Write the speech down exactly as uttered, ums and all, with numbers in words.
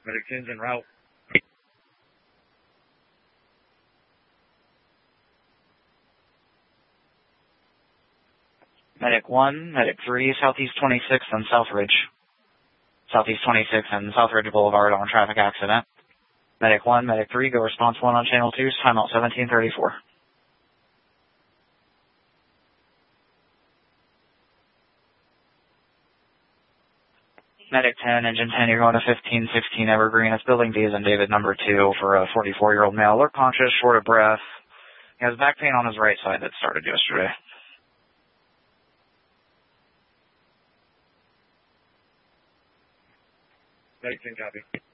Medic ten's en route. Medic one, Medic three, Southeast twenty-sixth and Southridge. Southeast twenty-sixth and Southridge Boulevard on traffic accident. Medic one, Medic three, go response one on channel two, timeout seventeen thirty-four. Medic ten, Engine ten, you're going to fifteen sixteen Evergreen. It's building D as in David number two for a forty-four-year-old male. Alert conscious, short of breath. He has back pain on his right side that started yesterday. Medic ten, copy.